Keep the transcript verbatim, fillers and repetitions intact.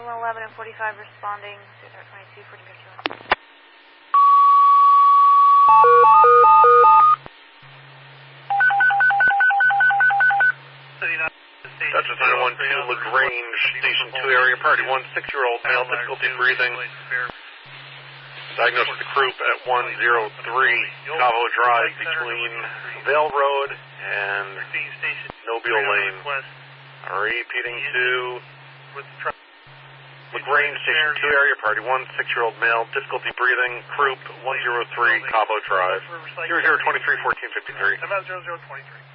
Lima eleven and forty-five responding. Cesar twenty-two, forty fifty-one. Dutchess nine one two, LaGrange, Station two area, Party one, six-year-old male, difficulty breathing. Diagnosed with the croup at one oh three Cavo Drive between Vale Road and Nobile Lane. Repeating to LaGrange, Station two area, Party one, six-year-old male, difficulty breathing, croup, one oh three Cavo Drive, zero zero two three, one four five three. About zero zero two three.